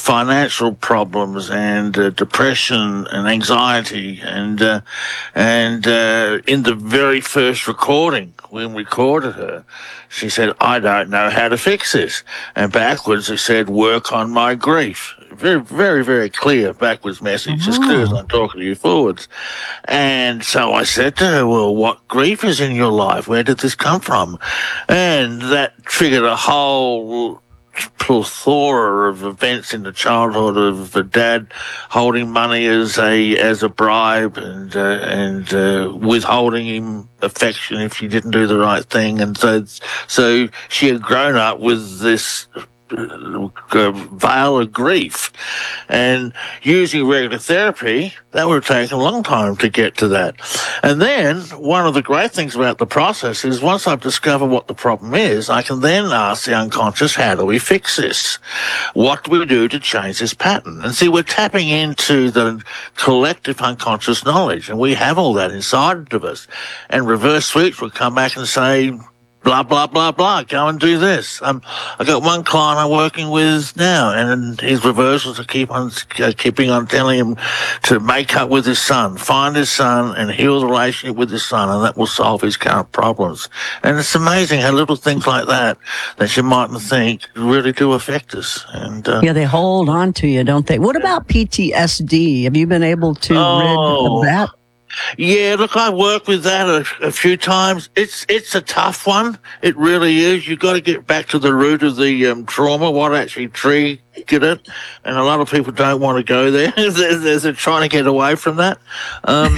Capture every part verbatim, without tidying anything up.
financial problems and uh, depression and anxiety. And uh, and uh, in the very first recording, when we recorded her, she said, I don't know how to fix this. And backwards, it said, work on my grief. Very, very, very clear backwards message, as clear as I'm talking to you forwards. And so I said to her, well, what grief is in your life? Where did this come from? And that triggered a whole plethora of events in the childhood of the dad holding money as a as a bribe and uh, and uh, withholding him affection if she didn't do the right thing, and so so she had grown up with this uh, veil of grief, and using regular therapy, that would have taken a long time to get to that. And then one of the great things about the process is once I've discovered what the problem is, I can then ask the unconscious, how do we fix this? What do we do to change this pattern? And see, we're tapping into the collective unconscious knowledge, and we have all that inside of us. And reverse sweeps would come back and say, blah, blah, blah, blah, go and do this. Um, I got one client I'm working with now, and his reversals are keep on, uh, keeping on telling him to make up with his son, find his son, and heal the relationship with his son, and that will solve his current problems. And it's amazing how little things like that, that you mightn't think, really do affect us. And uh, yeah, they hold on to you, don't they? What about P T S D? Have you been able to oh, rid of that? Yeah, look, I've worked with that a, a few times. It's it's a tough one. It really is. You've got to get back to the root of the um, trauma, what actually triggered it. And a lot of people don't want to go there. they're, they're trying to get away from that. Um,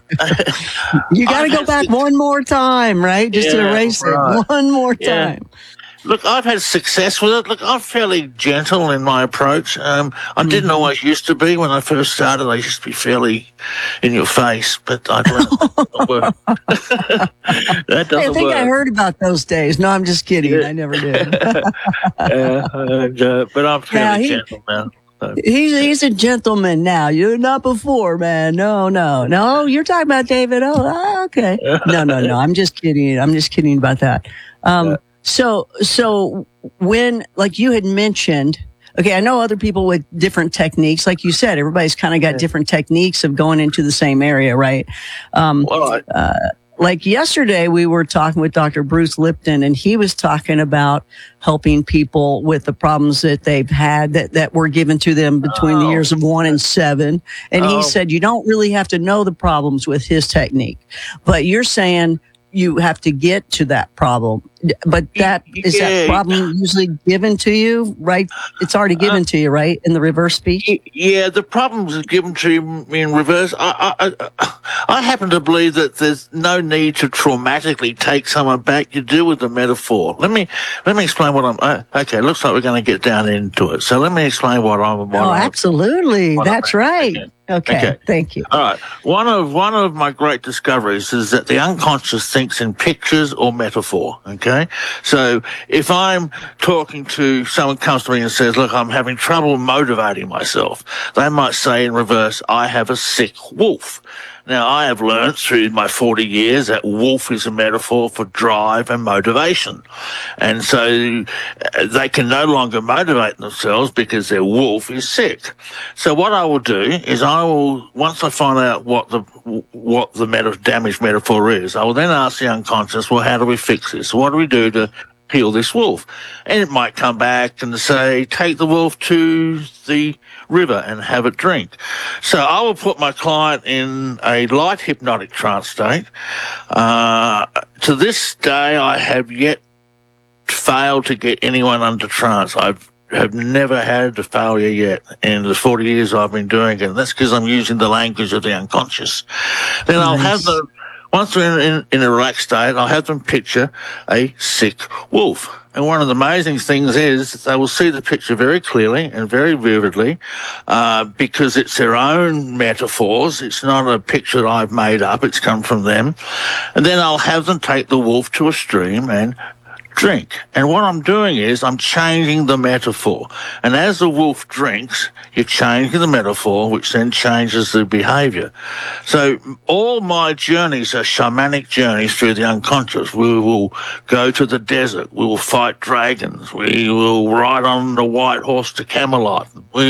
you got to go back to, one more time, right? Just yeah, to erase right. it one more yeah. time. Look, I've had success with it. Look, I'm fairly gentle in my approach. Um, I didn't Mm-hmm. always used to be when I first started. I used to be fairly in your face, but I don't work. That doesn't I think work. I heard about those days. No, I'm just kidding. Yeah. I never did. uh, and, uh, but I'm fairly Yeah, he- gentle now. So. He's he's a gentleman now. You're not before, man. No, no, no. You're talking about David. Oh, ah, okay. No, no, no. I'm just kidding. I'm just kidding about that. Um, Yeah. so so when, like you had mentioned, okay, I know other people with different techniques. Like you said, everybody's kind of got Yeah. different techniques of going into the same area, right? Um, Well, I, uh, like yesterday, we were talking with Doctor Bruce Lipton, and he was talking about helping people with the problems that they've had that, that were given to them between the Oh. years of one and seven. And Oh. he said, you don't really have to know the problems with his technique, but you're saying you have to get to that problem. But that is Yeah. that problem usually given to you, right? It's already given Uh, to you, right? In the reverse speech? Yeah, the problems are given to me in reverse. I, I, I, I happen to believe that there's no need to traumatically take someone back. You deal with the metaphor. Let me let me explain what I'm. Uh, okay, it looks like we're going to get down into it. So let me explain what I'm. What Oh, I'm, absolutely. what That's I'm, right. Okay. Okay. Okay. Thank you. All right. One of one of my great discoveries is that the unconscious thinks in pictures or metaphor. Okay. So if I'm talking to someone comes to me and says, "Look, I'm having trouble motivating myself," they might say in reverse, "I have a sick wolf." Now, I have learned through my forty years that wolf is a metaphor for drive and motivation. And so uh, they can no longer motivate themselves because their wolf is sick. So what I will do is I will, once I find out what the what the meta- damage metaphor is, I will then ask the unconscious, well, how do we fix this? What do we do to heal this wolf? And it might come back and say, take the wolf to the river and have it drink. So I will put my client in a light hypnotic trance state. Uh, to this day, I have yet failed to get anyone under trance. I've have never had a failure yet in the forty years I've been doing it. And that's because I'm using the language of the unconscious. Then I'll Nice. have them, once they're in, in, in a relaxed state, I'll have them picture a sick wolf. And one of the amazing things is they will see the picture very clearly and very vividly uh, because it's their own metaphors. It's not a picture that I've made up. It's come from them. And then I'll have them take the wolf to a stream and drink. And what I'm doing is I'm changing the metaphor. And as the wolf drinks, you're changing the metaphor, which then changes the behavior. So all my journeys are shamanic journeys through the unconscious. We will go to the desert. We will fight dragons. We will ride on the white horse to Camelot. We